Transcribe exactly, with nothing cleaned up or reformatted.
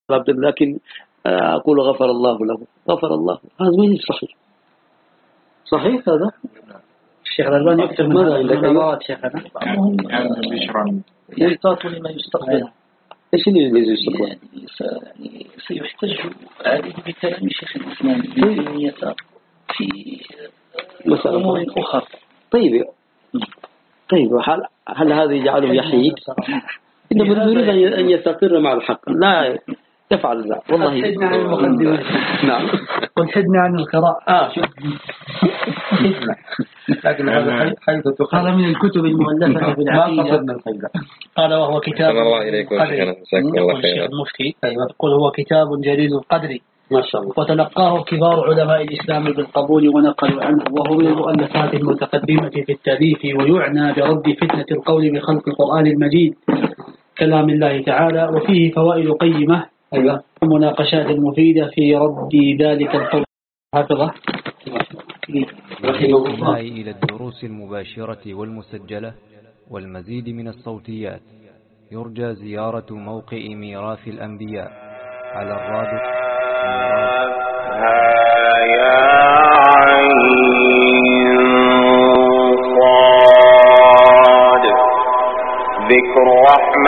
لكن أقول غفر الله له، غفر الله، هذا ما صحيح. صحيح هذا؟ الشيخ الألباني يكتب من هذا المناظرات شيخنا يعني بشرا يلتاط لما يستقبل. إيش اللي يستقبل؟ يعني سيحتج عليه بكلام شيخ الإسلام ابن تيمية في أمور أخرى. طيب طيب هل هل هذا يجعله يحيد؟ إنما يريد أن يستقر مع الحق، لا يفعل ذلك. والله حدنا عن المقدمة. نعم. وحدنا عن القراءة. آه شوف. لكن هذا حيث هذا من الكتب المؤلفة في العقيدة. قال وهو كتاب. الله إليكم شيخنا مساكم الله خيرا. المفتي يقول هو كتاب جليل القدر. ما شاء الله. وتلقاه كبار علماء الإسلام بالقبول ونقلوا عنه، وهو من المؤلفات المتقدمة في التأليف، ويعنى برد فتنة القول بخلق القرآن المجيد كلام الله تعالى، وفيه فوائد قيمة أيوة ومناقشات مفيدة في رد ذلك القول. حفظه الانتهاء إلى الدروس المباشرة والمسجلة والمزيد من الصوتيات يرجى زيارة موقع ميراث الأنبياء على الرابط يا عين صاد ذكر رحمة